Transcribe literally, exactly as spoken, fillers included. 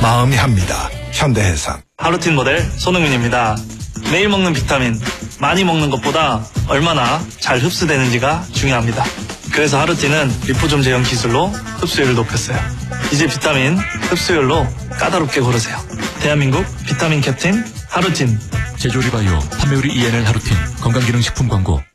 마음이 합니다. 현대해상. 하루틴 모델 손흥민입니다. 매일 먹는 비타민, 많이 먹는 것보다 얼마나 잘 흡수되는지가 중요합니다. 그래서 하루틴은 리포좀 제형 기술로 흡수율을 높였어요. 이제 비타민 흡수율로 까다롭게 고르세요. 대한민국 비타민 캡틴 하루틴. 제조리 바이오, 판매율이 이엔엘 하루틴, 건강기능식품 광고.